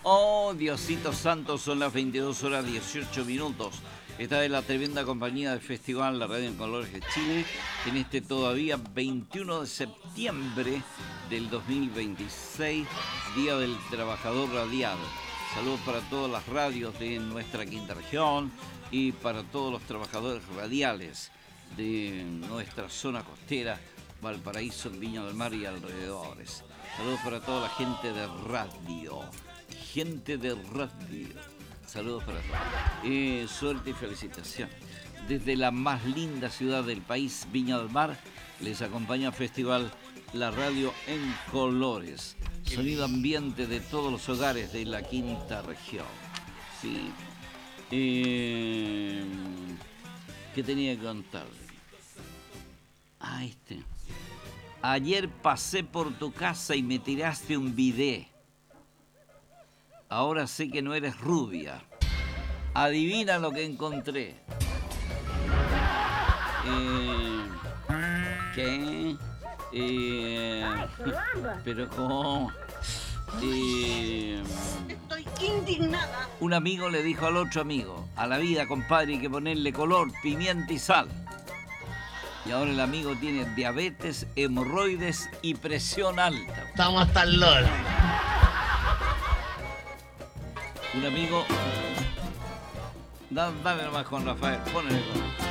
Oh, Diosito Santo, son las 22 horas 18 minutos. Esta es la tremenda compañía del Festival La Radio en Colores de Chile, en este todavía 21 de septiembre del 2026, Día del Trabajador Radial. Saludos para todas las radios de nuestra quinta región y para todos los trabajadores radiales de nuestra zona costera, Valparaíso, Viña del Mar y alrededores. Saludos para toda la gente de radio. Saludos para todos. Suerte y felicitación. Desde la más linda ciudad del país, Viña del Mar, les acompaña Festival La Radio en Colores. Sonido ambiente de todos los hogares de la quinta región. Sí. ¿Qué tenía que contarle? Ayer pasé por tu casa y me tiraste un bidet. Ahora sé que no eres rubia. Adivina lo que encontré. ¿Qué? Pero ¿cómo? Estoy indignada. Un amigo le dijo al otro amigo: a la vida, compadre, hay que ponerle color, pimienta y sal. Y ahora el amigo tiene diabetes, hemorroides y presión alta. Estamos hasta el LOL. Un amigo... Dale nomás con Rafael, ponele con...